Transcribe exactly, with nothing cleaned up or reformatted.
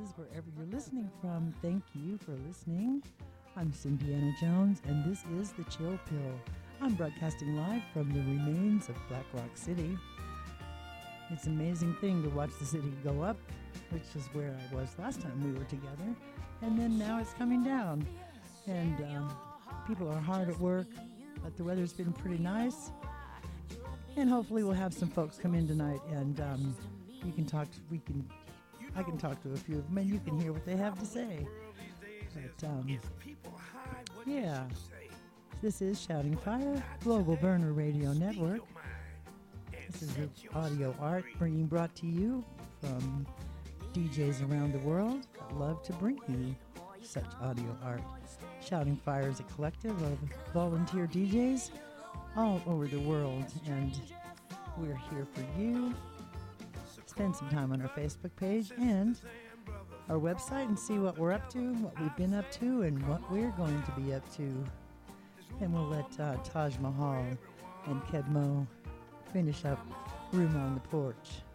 is, wherever you're listening from. Thank you for listening. I'm Cynthiana Jones, and this is The Chill Pill. I'm broadcasting live from the remains of Black Rock City. It's an amazing thing to watch the city go up, which is where I was last time we were together, and then now it's coming down. And um, people are hard at work, but the weather's been pretty nice. And hopefully we'll have some folks come in tonight, and um, you can talk. To, we can. I can talk to a few of them, and you can hear what they have to say. But um, yeah, this is Shouting Fire, Global Burner Radio Network. This is the audio art being brought to you from D Js around the world that love to bring you such audio art. Shouting Fire is a collective of volunteer D Js all over the world, and we're here for you. Spend some time on our Facebook page and our website and see what we're up to, what we've been up to, and what we're going to be up to. And we'll let uh, Taj Mahal and Kedmo finish up Room on the Porch.